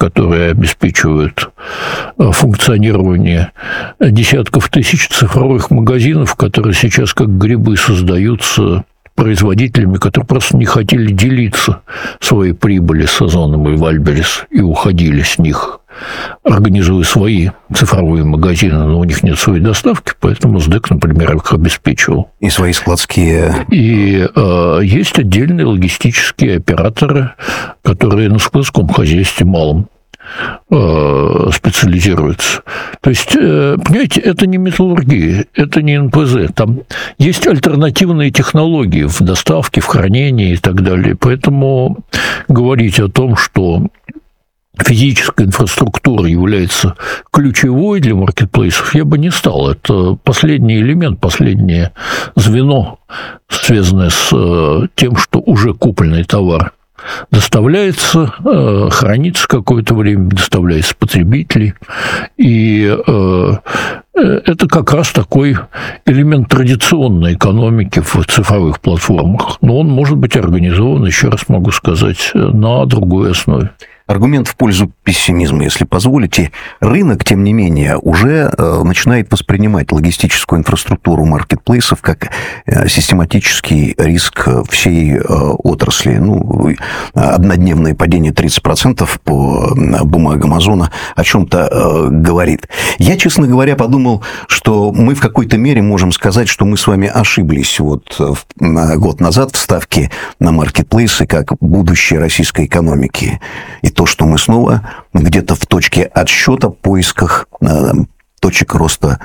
которые обеспечивают функционирование десятков тысяч цифровых магазинов, которые сейчас как грибы создаются производителями, которые просто не хотели делиться своей прибыли с Озоном и Вальберес и уходили с них, организуя свои цифровые магазины, но у них нет своей доставки, поэтому СДЭК, например, их обеспечивал. И свои складские... И есть отдельные логистические операторы, которые на складском хозяйстве малом специализируются. То есть, понимаете, это не металлургия, это не НПЗ. Там есть альтернативные технологии в доставке, в хранении и так далее. Поэтому говорить о том, что физическая инфраструктура является ключевой для маркетплейсов, я бы не стал. Это последний элемент, последнее звено, связанное с тем, что уже купленный товар доставляется, хранится какое-то время, доставляется потребителей. И это как раз такой элемент традиционной экономики в цифровых платформах. Но он может быть организован, еще раз могу сказать, на другой основе. Аргумент в пользу пессимизма, если позволите. Рынок, тем не менее, уже начинает воспринимать логистическую инфраструктуру маркетплейсов как систематический риск всей отрасли. Ну, однодневное падение 30% по бумагам Озона о чем-то говорит. Я, честно говоря, подумал, что мы в какой-то мере можем сказать, что мы с вами ошиблись вот год назад в ставке на маркетплейсы как будущее российской экономики. И то, что мы снова где-то в точке отсчета, поисках точек роста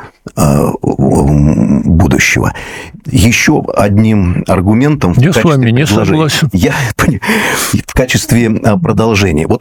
будущего. Еще одним аргументом... Я с вами не согласен. В качестве продолжения. Вот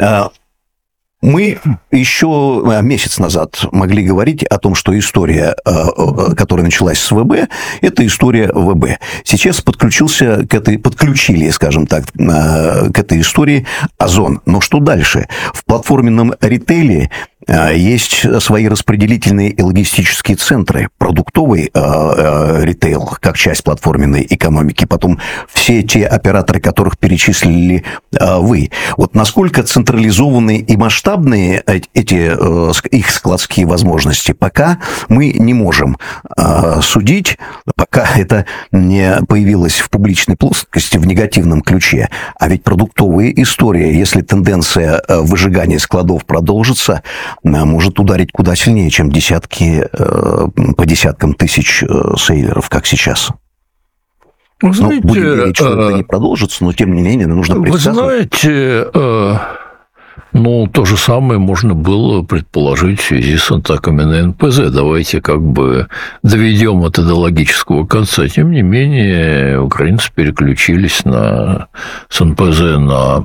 мы еще месяц назад могли говорить о том, что история, которая началась с ВБ, это история ВБ. Сейчас подключили, скажем так, к этой истории Озон. Но что дальше? В платформенном ритейле есть свои распределительные и логистические центры, продуктовый ритейл, как часть платформенной экономики, потом все те операторы, которых перечислили вы. Вот насколько централизованные и масштабные их складские возможности, пока мы не можем судить, пока это не появилось в публичной плоскости в негативном ключе. А ведь продуктовая история, если тенденция выжигания складов продолжится, может ударить куда сильнее, чем по десяткам тысяч сейлеров, как сейчас. Вы знаете, будем верить, что это не продолжится, но тем не менее нужно предсказывать. Вы знаете, то же самое можно было предположить в связи с атаками на НПЗ. Давайте доведем это до логического конца. Тем не менее, украинцы переключились с НПЗ на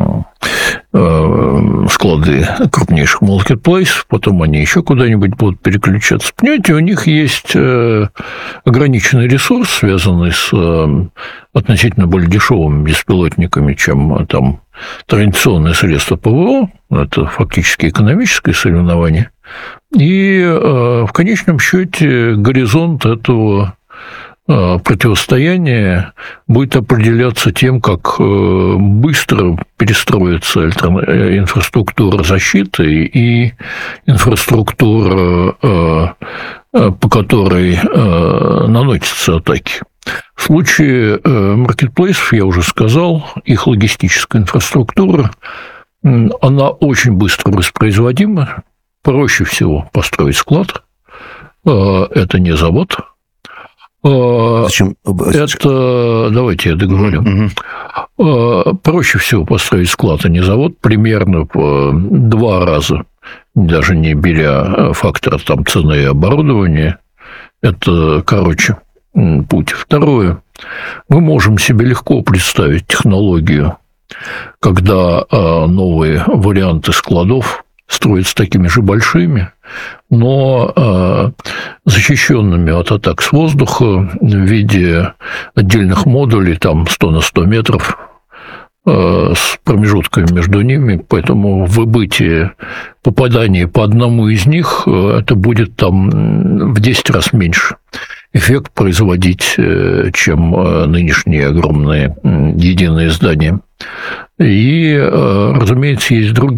склады крупнейших маркетплейсов, потом они еще куда-нибудь будут переключаться. Понимаете, у них есть ограниченный ресурс, связанный с относительно более дешевыми беспилотниками, чем там традиционные средства ПВО. Это фактически экономическое соревнование. И в конечном счете горизонт этого противостояние будет определяться тем, как быстро перестроится инфраструктура защиты и инфраструктура, по которой наносятся атаки. В случае маркетплейсов, я уже сказал, их логистическая инфраструктура, она очень быстро воспроизводима. Проще всего построить склад. Это не завод. Зачем? Давайте я договорю. Проще всего построить склад, а не завод, примерно в 2 раза, даже не беря фактора цены и оборудования. Это путь. Второе. Мы можем себе легко представить технологию, когда новые варианты складов строятся такими же большими, но защищенными от атак с воздуха в виде отдельных модулей, 100 на 100 метров, с промежутками между ними, поэтому выбытие попадания по одному из них, это будет в 10 раз меньше эффект производить, чем нынешние огромные единые здания. И, разумеется, есть другие